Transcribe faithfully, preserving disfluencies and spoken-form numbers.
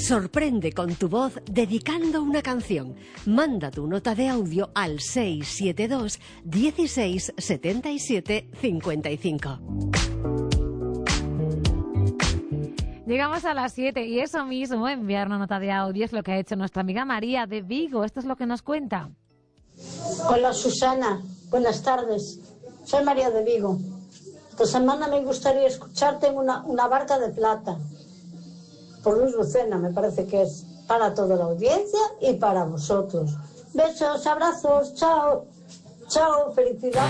Sorprende con tu voz dedicando una canción. Manda tu nota de audio al seis siete dos, dieciséis, setenta y siete, cincuenta y cinco. Llegamos a las siete y eso mismo, enviar una nota de audio, es lo que ha hecho nuestra amiga María de Vigo. Esto es lo que nos cuenta. Hola Susana, buenas tardes. Soy María de Vigo. Esta semana me gustaría escucharte en una, una barca de plata. Por Luis Lucena, me parece que es para toda la audiencia y para vosotros. Besos, abrazos, chao. Chao, felicidades.